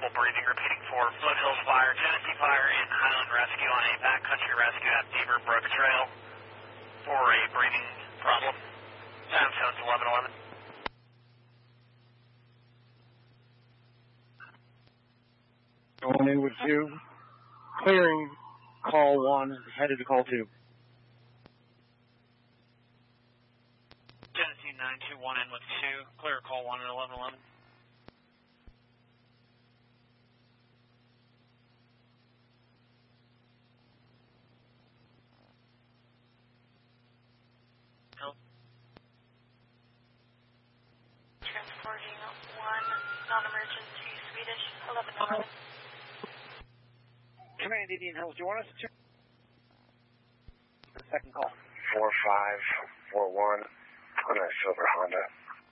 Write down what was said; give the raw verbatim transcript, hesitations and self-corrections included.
trouble breathing, repeating for Foothills Fire, Genesee Fire, and Highland Rescue on a backcountry rescue at Beaver Brook Trail for a breathing problem. Time zone's eleven eleven. Going in with two. Clearing call one, headed to call two. Genesee nine two one in with two. Clear call one at eleven eleven. Transporting one non-emergency Swedish eleven eleven. Command Indian Hills, do you want us to? The second call. four five four one on a silver Honda.